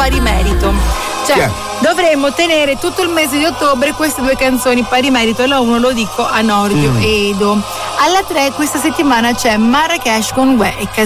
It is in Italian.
pari merito. Cioè, dovremmo tenere tutto il mese di ottobre queste due canzoni pari merito. Alla 1 lo dico a Nordio Edo. Alla 3 questa settimana c'è Marrakesh con Uè e